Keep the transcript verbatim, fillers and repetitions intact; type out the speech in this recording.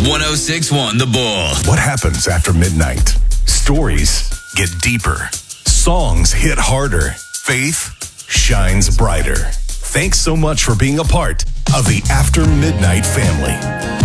one oh six point one The Bull. What happens after midnight? Stories get deeper. Songs hit harder. Faith shines brighter. Thanks so much for being a part of the After Midnight family.